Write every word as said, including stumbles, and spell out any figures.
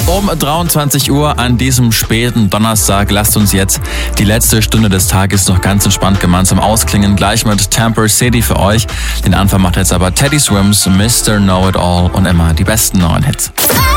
Um dreiundzwanzig Uhr an diesem späten Donnerstag lasst uns jetzt die letzte Stunde des Tages noch ganz entspannt gemeinsam ausklingen. Gleich mit Temper City für euch. Den Anfang macht jetzt aber Teddy Swims, Mister Know It All und immer die besten neuen Hits.